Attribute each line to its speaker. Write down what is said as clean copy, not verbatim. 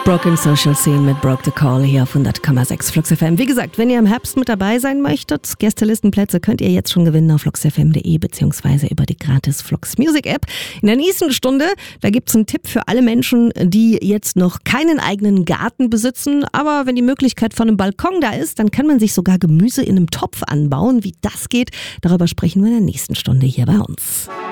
Speaker 1: Broken Social Scene mit Broke the Call hier auf 100,6 Flux FM. Wie gesagt, wenn ihr im Herbst mit dabei sein möchtet, Gästelistenplätze könnt ihr jetzt schon gewinnen auf fluxfm.de beziehungsweise über die gratis Flux Music App. In der nächsten Stunde, da gibt's einen Tipp für alle Menschen, die jetzt noch keinen eigenen Garten besitzen, aber wenn die Möglichkeit von einem Balkon da ist, dann kann man sich sogar Gemüse in einem Topf anbauen. Wie das geht, darüber sprechen wir in der nächsten Stunde hier bei uns.